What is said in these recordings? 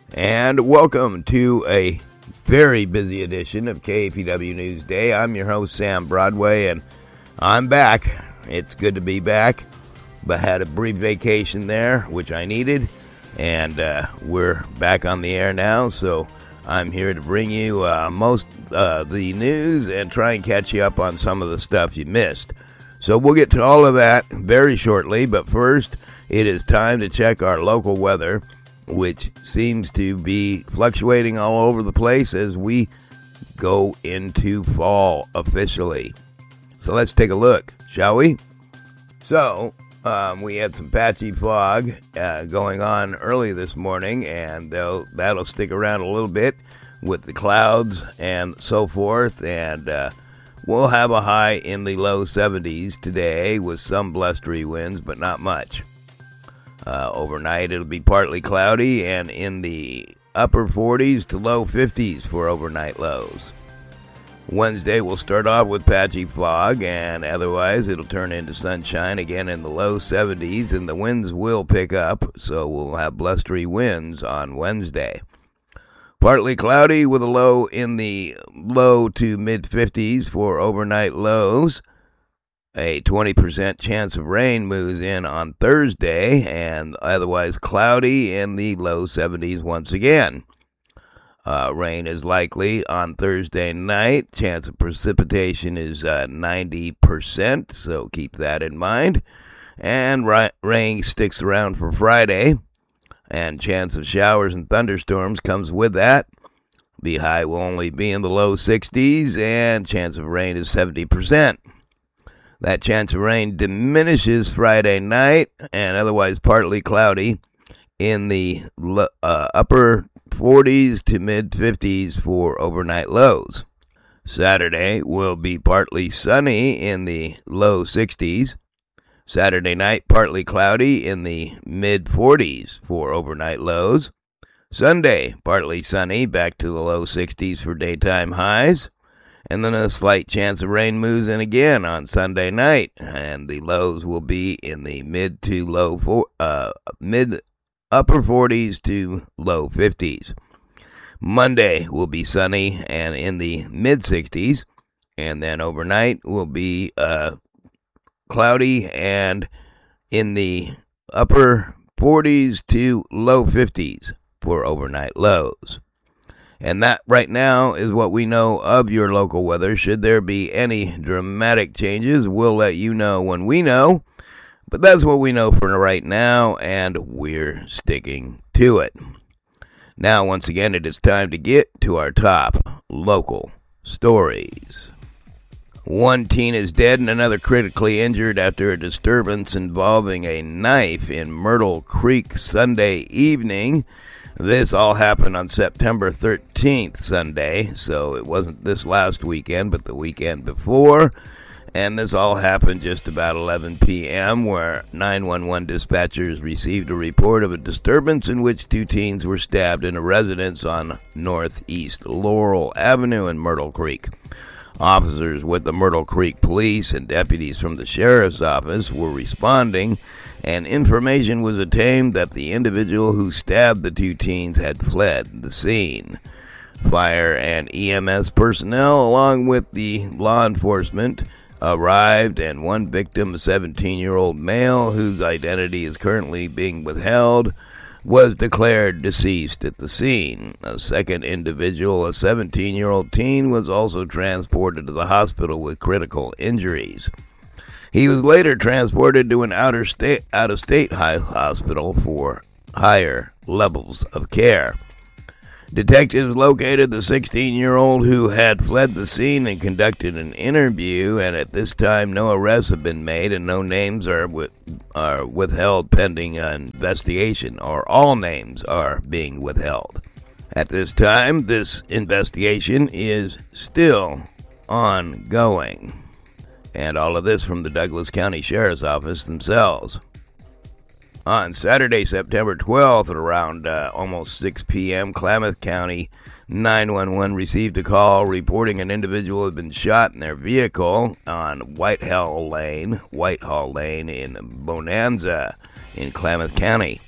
And welcome to a very busy edition of KAPW News Day. I'm your host, Sam Broadway, and I'm back. It's good to be back, but had a brief vacation there, which I needed, and we're back on the air now, so I'm here to bring you most the news and try and catch you up on some of the stuff you missed. So we'll get to all of that very shortly, but first, it is time to check our local weather, which seems to be fluctuating all over the place as we go into fall officially. So let's take a look, shall we? So, we had some patchy fog going on early this morning, and that'll stick around a little bit with the clouds and so forth, and we'll have a high in the low 70s today with some blustery winds, but not much. Overnight, it'll be partly cloudy and in the upper 40s to low 50s for overnight lows. Wednesday, we'll start off with patchy fog, and otherwise, it'll turn into sunshine again in the low 70s, and the winds will pick up, so we'll have blustery winds on Wednesday. Partly cloudy with a low in the low to mid 50s for overnight lows. A 20% chance of rain moves in on Thursday, and otherwise cloudy in the low 70s once again. Rain is likely on Thursday night. Chance of precipitation is 90%, so keep that in mind. And rain sticks around for Friday, and chance of showers and thunderstorms comes with that. The high will only be in the low 60s, and chance of rain is 70%. That chance of rain diminishes Friday night, and otherwise partly cloudy in the upper 40s to mid 50s for overnight lows. Saturday will be partly sunny in the low 60s. Saturday night, partly cloudy in the mid 40s for overnight lows. Sunday, partly sunny, back to the low 60s for daytime highs. And then a slight chance of rain moves in again on Sunday night, and the lows will be in the mid upper 40s to low 50s. Monday will be sunny and in the mid 60s, and then overnight will be cloudy and in the upper 40s to low 50s for overnight lows. And that right now is what we know of your local weather. Should there be any dramatic changes, we'll let you know when we know. But that's what we know for right now, and we're sticking to it. Now, once again, it is time to get to our top local stories. One teen is dead and another critically injured after a disturbance involving a knife in Myrtle Creek Sunday evening. This all happened on September 13th, Sunday, so it wasn't this last weekend, but the weekend before. And this all happened just about 11 p.m., where 911 dispatchers received a report of a disturbance in which two teens were stabbed in a residence on Northeast Laurel Avenue in Myrtle Creek. Officers with the Myrtle Creek Police and deputies from the Sheriff's Office were responding, and information was obtained that the individual who stabbed the two teens had fled the scene. Fire and EMS personnel, along with the law enforcement, arrived, and one victim, a 17-year-old male whose identity is currently being withheld, was declared deceased at the scene. A second individual, a 17-year-old teen, was also transported to the hospital with critical injuries. He was later transported to an out-of-state hospital for higher levels of care. Detectives located the 16-year-old who had fled the scene and conducted an interview, and at this time no arrests have been made and no names are withheld pending an investigation, or all names are being withheld. At this time, this investigation is still ongoing. And all of this from the Douglas County Sheriff's Office themselves. On Saturday, September 12th, at around almost 6 p.m., Klamath County 911 received a call reporting an individual had been shot in their vehicle on Whitehall Lane in Bonanza in Klamath County.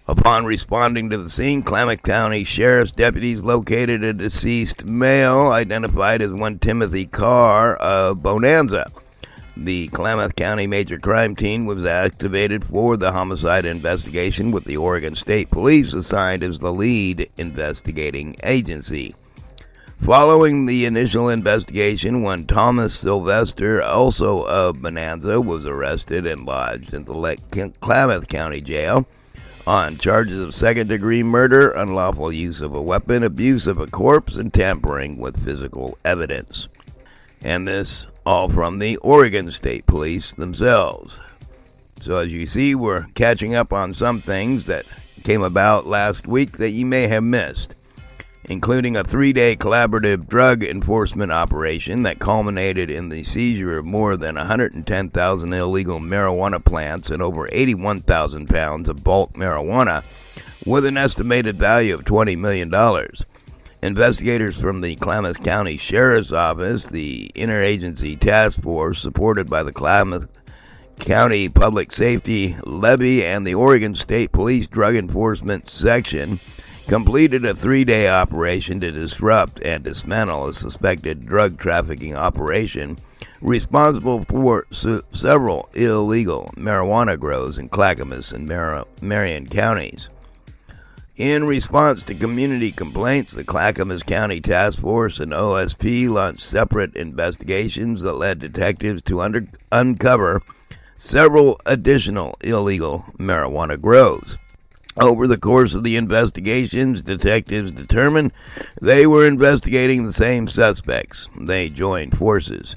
Upon responding to the scene, Klamath County Sheriff's deputies located a deceased male identified as one Timothy Carr of Bonanza. The Klamath County Major Crime Team was activated for the homicide investigation, with the Oregon State Police assigned as the lead investigating agency. Following the initial investigation, one Thomas Sylvester, also of Bonanza, was arrested and lodged in the Klamath County Jail on charges of second-degree murder, unlawful use of a weapon, abuse of a corpse, and tampering with physical evidence. And this all from the Oregon State Police themselves. So as you see, we're catching up on some things that came about last week that you may have missed, including a 3-day collaborative drug enforcement operation that culminated in the seizure of more than 110,000 illegal marijuana plants and over 81,000 pounds of bulk marijuana, with an estimated value of $20 million. Investigators from the Klamath County Sheriff's Office, the Interagency Task Force, supported by the Klamath County Public Safety Levy and the Oregon State Police Drug Enforcement Section, completed a 3-day operation to disrupt and dismantle a suspected drug trafficking operation responsible for several illegal marijuana grows in Clackamas and Marion counties. In response to community complaints, the Clackamas County Task Force and OSP launched separate investigations that led detectives to uncover several additional illegal marijuana grows. Over the course of the investigations, detectives determined they were investigating the same suspects. They joined forces,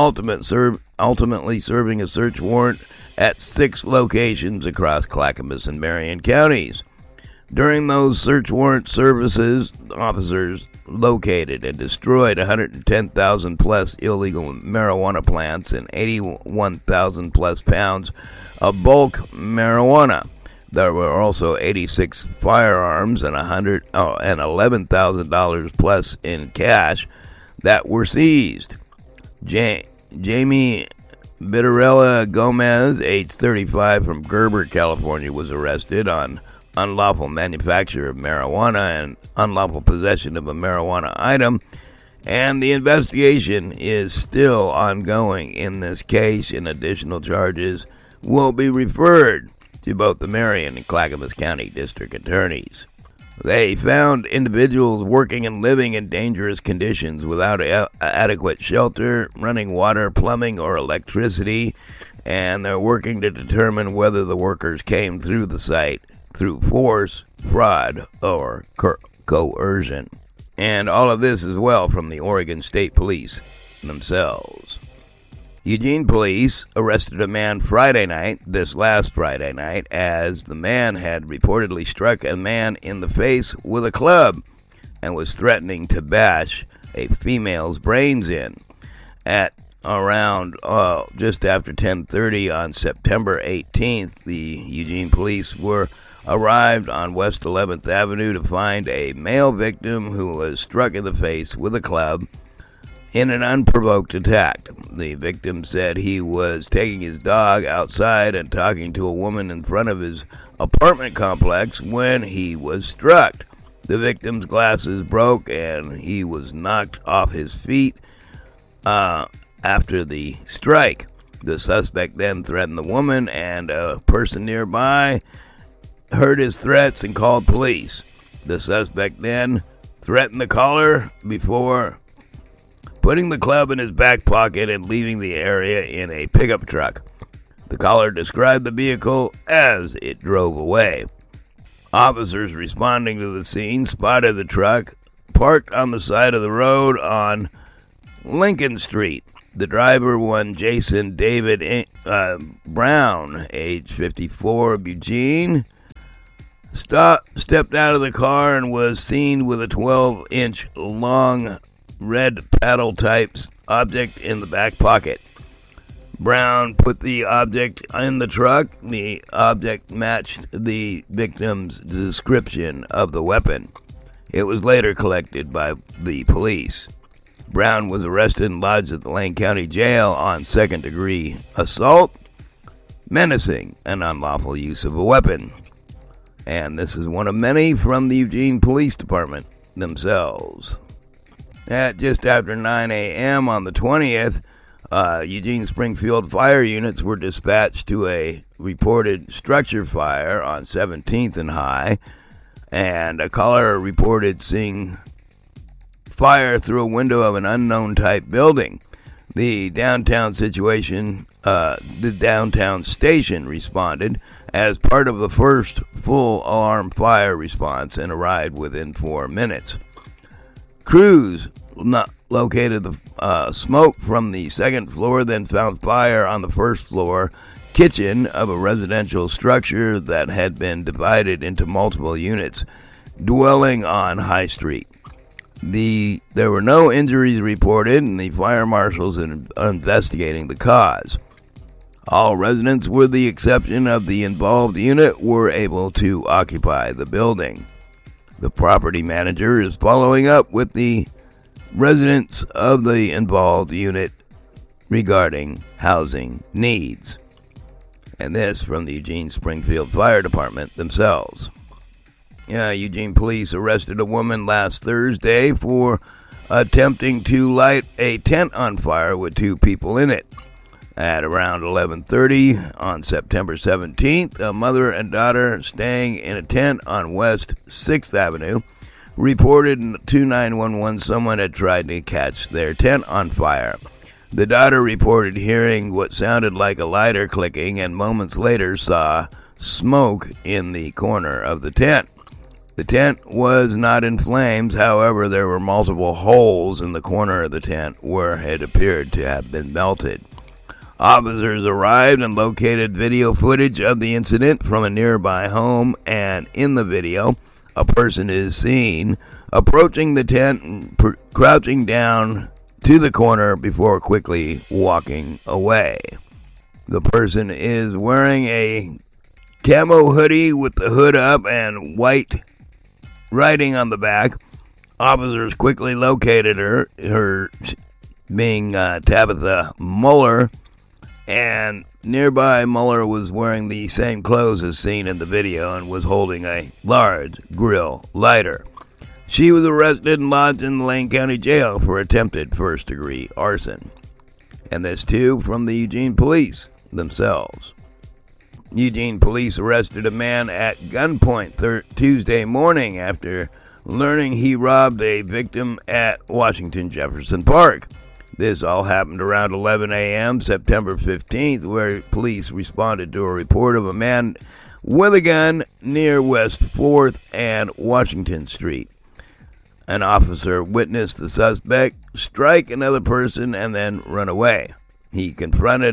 ultimately serving a search warrant at 6 locations across Clackamas and Marion counties. During those search warrant services, officers located and destroyed 110,000 plus illegal marijuana plants and 81,000 plus pounds of bulk marijuana. There were also 86 firearms and $11,000 plus in cash that were seized. Jamie Bittarella Gomez, age 35, from Gerber, California, was arrested on unlawful manufacture of marijuana and unlawful possession of a marijuana item, and the investigation is still ongoing in this case, and additional charges will be referred to both the Marion and Clackamas County District Attorneys. They found individuals working and living in dangerous conditions without adequate shelter, running water, plumbing, or electricity, and they're working to determine whether the workers came through the site through force, fraud, or coercion. And all of this as well from the Oregon State Police themselves. Eugene police arrested a man this last Friday night, as the man had reportedly struck a man in the face with a club and was threatening to bash a female's brains in. At around just after 10:30 on September 18th, the Eugene police arrived on West 11th Avenue to find a male victim who was struck in the face with a club in an unprovoked attack. The victim said he was taking his dog outside and talking to a woman in front of his apartment complex when he was struck. The victim's glasses broke and he was knocked off his feet after the strike. The suspect then threatened the woman, and a person nearby heard his threats and called police. The suspect then threatened the caller before putting the club in his back pocket and leaving the area in a pickup truck. The caller described the vehicle as it drove away. Officers responding to the scene spotted the truck parked on the side of the road on Lincoln Street. The driver, one Jason David Brown, age 54, of Eugene, stepped out of the car and was seen with a 12-inch long red paddle-type object in the back pocket. Brown put the object in the truck. The object matched the victim's description of the weapon. It was later collected by the police. Brown was arrested and lodged at the Lane County Jail on second-degree assault, menacing, and unlawful use of a weapon. And this is one of many from the Eugene Police Department themselves. At just after 9 a.m. on the 20th, Eugene Springfield fire units were dispatched to a reported structure fire on 17th and High, and a caller reported seeing fire through a window of an unknown type building. The downtown station responded as part of the first full alarm fire response and arrived within 4 minutes. Crews located the smoke from the second floor, then found fire on the first floor kitchen of a residential structure that had been divided into multiple units, dwelling on High Street. There were no injuries reported, and the fire marshals are investigating the cause. All residents, with the exception of the involved unit, were able to occupy the building. The property manager is following up with the residents of the involved unit regarding housing needs. And this from the Eugene Springfield Fire Department themselves. Eugene police arrested a woman last Thursday for attempting to light a tent on fire with 2 people in it. At around 11:30 on September 17th, a mother and daughter staying in a tent on West 6th Avenue reported to 911 someone had tried to catch their tent on fire. The daughter reported hearing what sounded like a lighter clicking and moments later saw smoke in the corner of the tent. The tent was not in flames, however, there were multiple holes in the corner of the tent where it appeared to have been melted. Officers arrived and located video footage of the incident from a nearby home, and in the video, a person is seen approaching the tent and crouching down to the corner before quickly walking away. The person is wearing a camo hoodie with the hood up and white writing on the back. Officers quickly located her being Tabitha Muller, and nearby Muller was wearing the same clothes as seen in the video and was holding a large grill lighter. She was arrested and lodged in the Lane County Jail for attempted first-degree arson. And this too from the Eugene Police themselves. Eugene Police arrested a man at gunpoint Tuesday morning after learning he robbed a victim at Washington Jefferson Park. This all happened around 11 a.m. September 15th, where police responded to a report of a man with a gun near West 4th and Washington Street. An officer witnessed the suspect strike another person and then run away. He confronted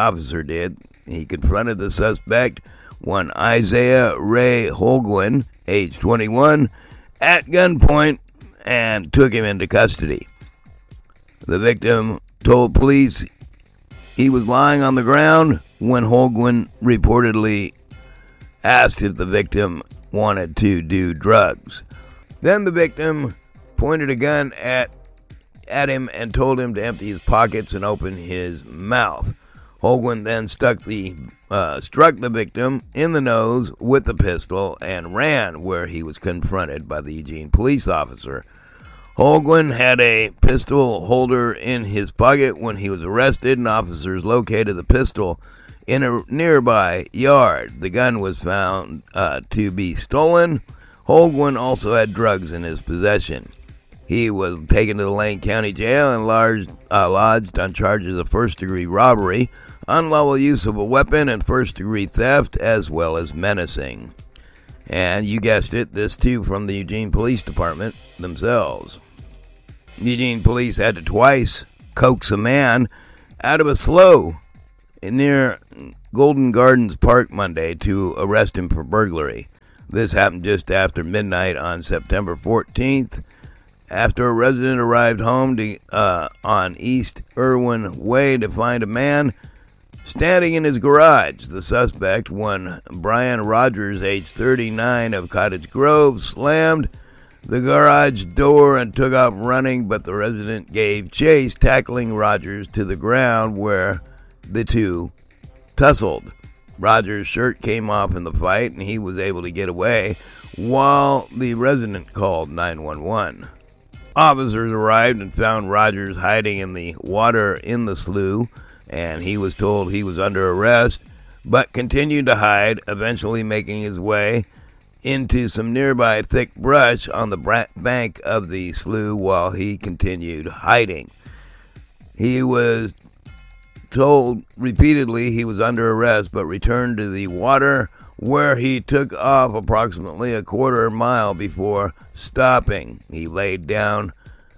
the suspect, one Isaiah Ray Holguin, age 21, at gunpoint and took him into custody. The victim told police he was lying on the ground when Holguin reportedly asked if the victim wanted to do drugs. Then the victim pointed a gun at him and told him to empty his pockets and open his mouth. Holguin then struck the victim in the nose with the pistol and ran, where he was confronted by the Eugene police officer. Holguin had a pistol holder in his pocket when he was arrested, and officers located the pistol in a nearby yard. The gun was found to be stolen. Holguin also had drugs in his possession. He was taken to the Lane County Jail and lodged on charges of first-degree robbery, unlawful use of a weapon, and first-degree theft, as well as menacing. And you guessed it, this too from the Eugene Police Department themselves. Eugene police had to twice coax a man out of a slough near Golden Gardens Park Monday to arrest him for burglary. This happened just after midnight on September 14th. After a resident arrived home on East Irwin Way to find a man standing in his garage. The suspect, one Brian Rogers, age 39, of Cottage Grove, slammed the garage door and took off running, but the resident gave chase, tackling Rogers to the ground, where the two tussled. Rogers' shirt came off in the fight, and he was able to get away while the resident called 911. Officers arrived and found Rogers hiding in the water in the slough, and he was told he was under arrest, but continued to hide, eventually making his way into some nearby thick brush on the bank of the slough while he continued hiding. He was told repeatedly he was under arrest, but returned to the water, where he took off approximately a quarter mile before stopping. He laid down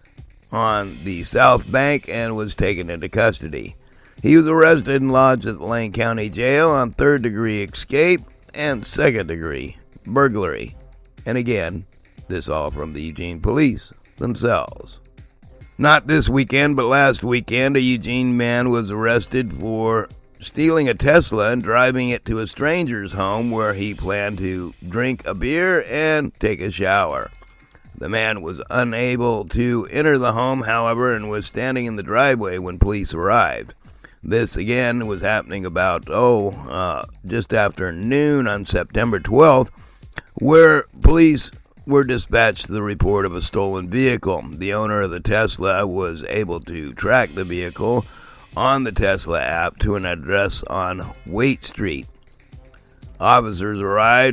on the south bank and was taken into custody. He was arrested and lodged at the Lane County Jail on third-degree escape and second-degree burglary. And again, this all from the Eugene police themselves. Not this weekend, but last weekend, a Eugene man was arrested for stealing a Tesla and driving it to a stranger's home where he planned to drink a beer and take a shower. The man was unable to enter the home, however, and was standing in the driveway when police arrived. This, again, was happening about, just after noon on September 12th, where police were dispatched to the report of a stolen vehicle. The owner of the Tesla was able to track the vehicle on the Tesla app to an address on Waite Street. Officers arrived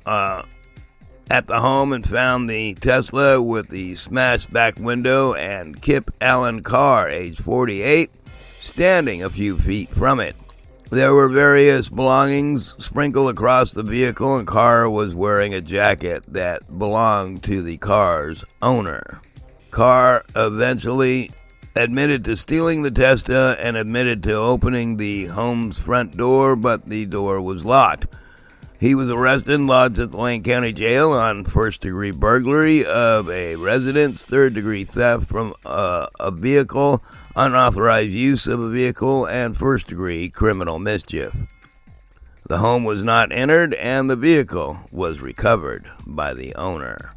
at the home and found the Tesla with the smashed back window and Kip Allen Carr, age 48, standing a few feet from it. There were various belongings sprinkled across the vehicle, and Carr was wearing a jacket that belonged to the car's owner. Carr eventually admitted to stealing the Tesla and admitted to opening the home's front door, but the door was locked. He was arrested and lodged at the Lane County Jail on first-degree burglary of a residence, third-degree theft from a vehicle, unauthorized use of a vehicle, and first-degree criminal mischief. The home was not entered, and the vehicle was recovered by the owner.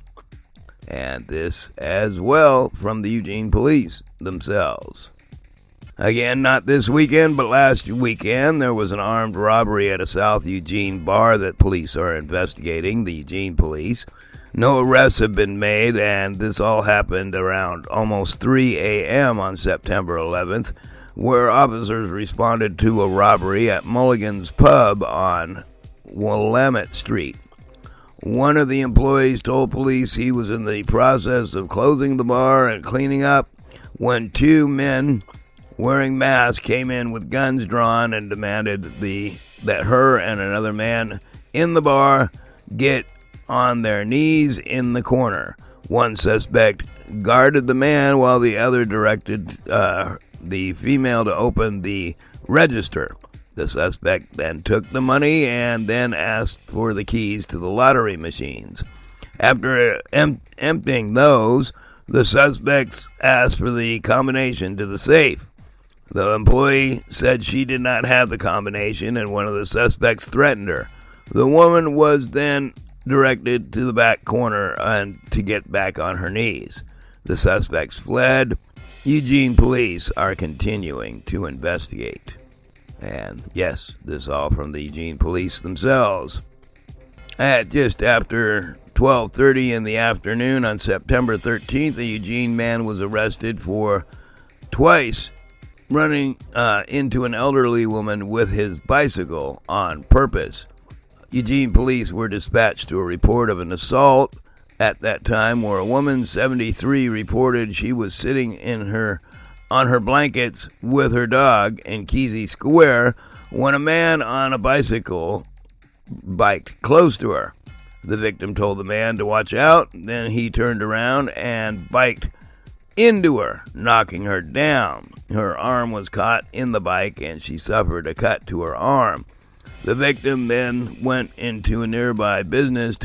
And this as well from the Eugene police themselves. Again, not this weekend, but last weekend, there was an armed robbery at a South Eugene bar that police are investigating, the Eugene police. No arrests have been made, and this all happened around almost 3 a.m. on September 11th, where officers responded to a robbery at Mulligan's Pub on Willamette Street. One of the employees told police he was in the process of closing the bar and cleaning up when two men wearing masks came in with guns drawn and demanded that her and another man in the bar get on their knees in the corner. One suspect guarded the man while the other directed the female to open the register. The suspect then took the money and then asked for the keys to the lottery machines. After emptying those, the suspects asked for the combination to the safe. The employee said she did not have the combination, and one of the suspects threatened her. The woman was then directed to the back corner and to get back on her knees. The suspects fled. Eugene police are continuing to investigate. And yes, this all from the Eugene police themselves. At just after 12:30 in the afternoon on September 13th, a Eugene man was arrested for twice running into an elderly woman with his bicycle on purpose. Eugene police were dispatched to a report of an assault at that time, where a woman, 73, reported she was sitting on her blankets with her dog in Kesey Square when a man on a bicycle biked close to her. The victim told the man to watch out, then he turned around and biked into her, knocking her down. Her arm was caught in the bike and she suffered a cut to her arm. The victim then went into a nearby business